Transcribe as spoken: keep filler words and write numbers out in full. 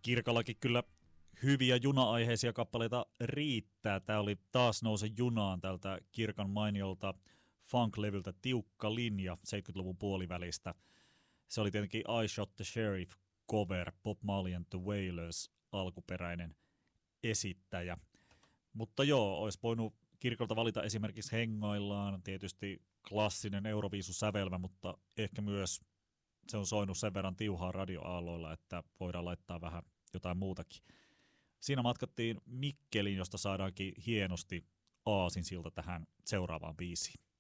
Kirkollakin kyllä hyviä juna-aiheisia kappaleita riittää. Tämä oli Taas nouse junaan tältä Kirkan mainiolta funk-levyltä Tiukka linja seitsemänkymmentäluvun puolivälistä. Se oli tietenkin I Shot the Sheriff cover, Bob Marley and the Wailers alkuperäinen esittäjä. Mutta joo, olisi voinut Kirkolta valita esimerkiksi Hengaillaan, tietysti klassinen Euroviisu-sävelmä, mutta ehkä myös se on soinut sen verran tiuhaa radioaalloilla, että voidaan laittaa vähän jotain muutakin. Siinä matkattiin Mikkeliin, josta saadaankin hienosti aasinsilta tähän seuraavaan biisiin.